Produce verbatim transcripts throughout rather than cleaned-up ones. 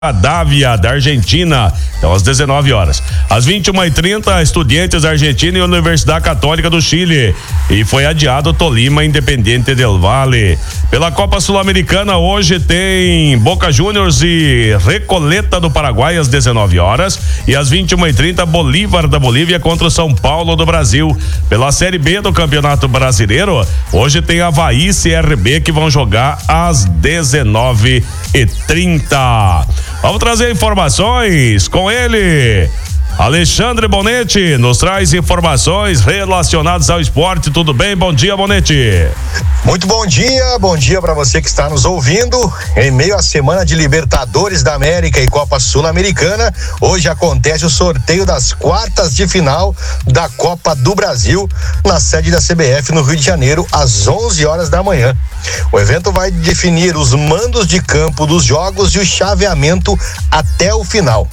Rivadavia, da Argentina, então às dezenove horas. Às vinte e uma e trinta, Estudiantes da Argentina e Universidade Católica do Chile. E foi adiado Tolima, Independiente del Valle. Pela Copa Sul-Americana, hoje tem Boca Juniors e Recoleta do Paraguai às dezenove horas. E às vinte e uma e trinta, Bolívar da Bolívia contra o São Paulo do Brasil. Pela Série B do Campeonato Brasileiro, hoje tem Avaí e C R B que vão jogar às dezenove e trinta. Vamos trazer informações com ele. Alexandre Bonetti nos traz informações relacionadas ao esporte. Tudo bem? Bom dia, Bonetti. Muito bom dia, bom dia para você que está nos ouvindo. Em meio à semana de Libertadores da América e Copa Sul-Americana, hoje acontece o sorteio das quartas de final da Copa do Brasil na sede da C B F no Rio de Janeiro, às onze horas da manhã. O evento vai definir os mandos de campo dos jogos e o chaveamento até o final.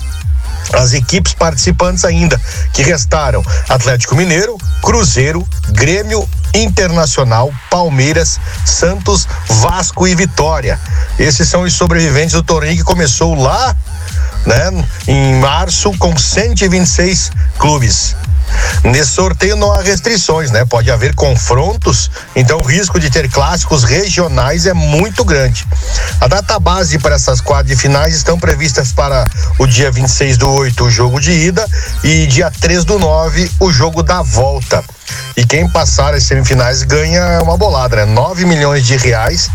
As equipes participantes ainda que restaram: Atlético Mineiro, Cruzeiro, Grêmio, Internacional, Palmeiras, Santos, Vasco e Vitória. Esses são os sobreviventes do torneio que começou lá, né, em março, com cento e vinte e seis clubes. Nesse sorteio não há restrições, né? Pode haver confrontos, então o risco de ter clássicos regionais é muito grande. A data base para essas quartas de finais estão previstas para o dia vinte e seis do oito, o jogo de ida, e dia três do nove, o jogo da volta. E quem passar as semifinais ganha uma bolada, né? nove milhões de reais.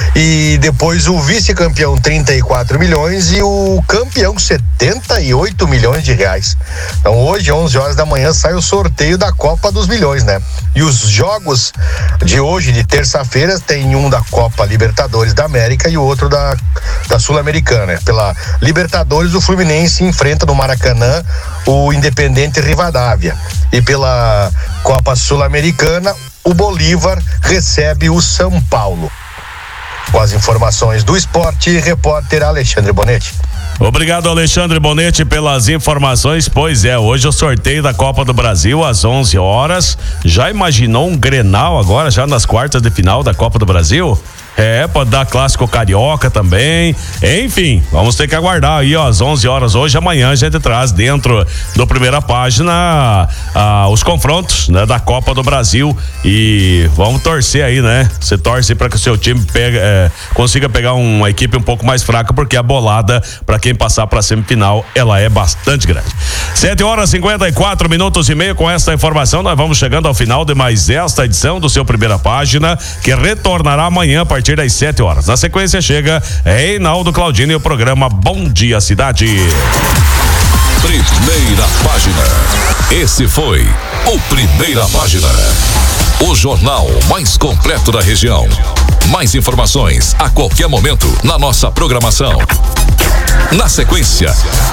E depois o vice-campeão trinta e quatro milhões e o campeão setenta e oito milhões de reais. Então hoje, onze horas da manhã, sai o sorteio da Copa dos Milhões, né? E os jogos de hoje, de terça-feira, tem um da Copa Libertadores da América e o outro da, da Sul-Americana, né? Pela Libertadores, o Fluminense enfrenta no Maracanã o Independiente Rivadavia. E pela Copa Sul-Americana, o Bolívar recebe o São Paulo. Com as informações do esporte, repórter Alexandre Bonetti. Obrigado, Alexandre Bonetti, pelas informações. Pois é, hoje o sorteio da Copa do Brasil às onze horas. Já imaginou um Grenal agora, já nas quartas de final da Copa do Brasil? É, pode dar clássico carioca também. Enfim, vamos ter que aguardar aí, ó, às onze horas hoje. Amanhã a gente traz dentro do Primeira Página ah, os confrontos, né, da Copa do Brasil. E vamos torcer aí, né? Você torce para que o seu time pega, é, consiga pegar uma equipe um pouco mais fraca, porque a bolada para quem passar para a semifinal, ela é bastante grande. sete horas e cinquenta e quatro minutos e meio. Com esta informação, nós vamos chegando ao final de mais esta edição do seu Primeira Página, que retornará amanhã a partir das sete horas. Na sequência chega Reinaldo Claudino e o programa Bom Dia Cidade. Primeira Página. Esse foi o Primeira Página, o jornal mais completo da região. Mais informações a qualquer momento na nossa programação. Na sequência,